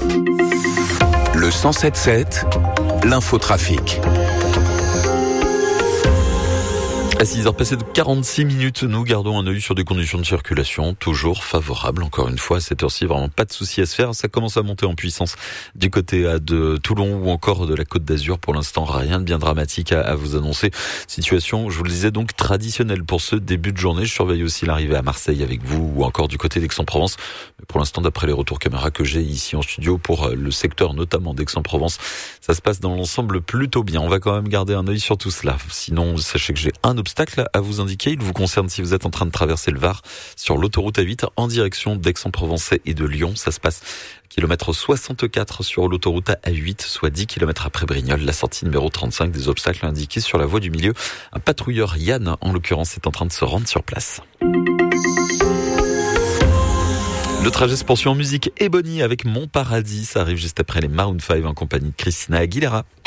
Le 107.7, l'infotrafic. À 6h passées de 46 minutes, nous gardons un œil sur des conditions de circulation toujours favorables. Encore une fois, à cette heure-ci, vraiment pas de souci à se faire. Ça commence à monter en puissance du côté de Toulon ou encore de la Côte d'Azur. Pour l'instant, rien de bien dramatique à vous annoncer. Situation, je vous le disais, donc traditionnelle pour ce début de journée. Je surveille aussi l'arrivée à Marseille avec vous ou encore du côté d'Aix-en-Provence. Mais pour l'instant, d'après les retours caméra que j'ai ici en studio pour le secteur notamment d'Aix-en-Provence, ça se passe dans l'ensemble plutôt bien. On va quand même garder un œil sur tout cela. Sinon, sachez que j'ai un obstacle à vous indiquer. Il vous concerne si vous êtes en train de traverser le Var sur l'autoroute A8 en direction d'Aix-en-Provence et de Lyon. Ça se passe kilomètre 64 sur l'autoroute A8, soit 10 km après Brignoles, la sortie numéro 35. Des obstacles indiqués sur la voie du milieu. Un patrouilleur, Yann, en l'occurrence, est en train de se rendre sur place. Le trajet se poursuit en musique. Ebony avec Mon Paradis. Ça arrive juste après les Maroon 5 en compagnie de Christina Aguilera.